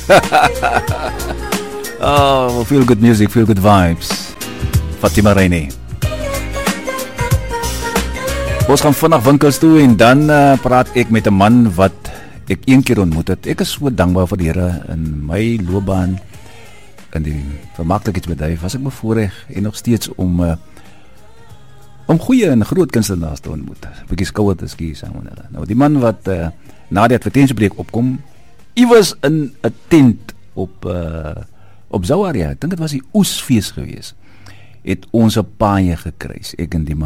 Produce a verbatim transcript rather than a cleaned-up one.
Oh, feel good music, feel good vibes. Fatima Reini. Ons gaan vanaf winkels toe en dan uh, praat ek met 'n man wat ek een keer ontmoet het. Ek is so dankbaar vir die Here in my loopbaan in die vermaaklikheidsbedryf. Was ek bevoorreg en nog steeds om uh, om goeie en groot kunstenaars te ontmoet. 'n Bietjie skouer te skies saam met hulle. Nou die man wat uh, na die advertensiebreek opkom, iewers in 'n tent op uh, op Zouaria, ek dink dit was die Oesfees gewees, het ons 'n paaie gekruis, ek en die man.